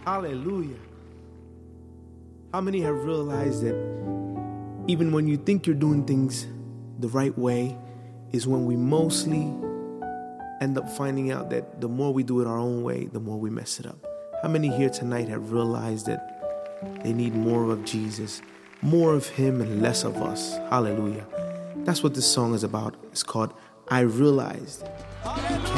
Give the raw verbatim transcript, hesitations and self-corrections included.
Hallelujah. How many have realized that even when you think you're doing things the right way is when we mostly end up finding out that the more we do it our own way, the more we mess it up? How many here tonight have realized that they need more of Jesus, more of him and less of us? Hallelujah. That's what this song is about. It's called I Realized.